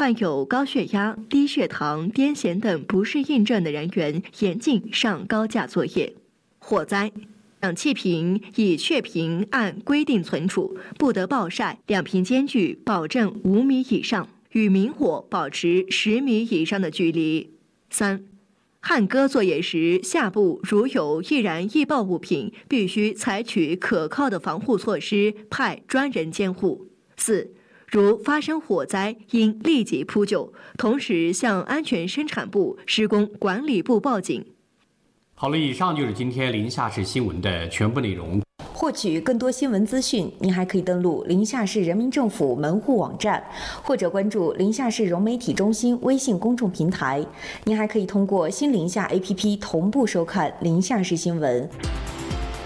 患有高血压、低血糖、癫痫等不适应症的人员严禁上高架作业。火灾，氧气瓶以确瓶按规定存储，不得暴晒，两瓶间距保证5米以上，与明火保持10米以上的距离。3. 焊割作业时，下部如有易燃易爆物品，必须采取可靠的防护措施，派专人监护。4. 如发生火灾，应立即扑救，同时向安全生产部、施工管理部报警。 好了，以上就是今天临夏市新闻的全部内容。 获取更多新闻资讯，您还可以登录临夏市人民政府门户网站，或者关注临夏市融媒体中心微信公众平台。您还可以通过新临夏 APP 同步收看临夏市新闻。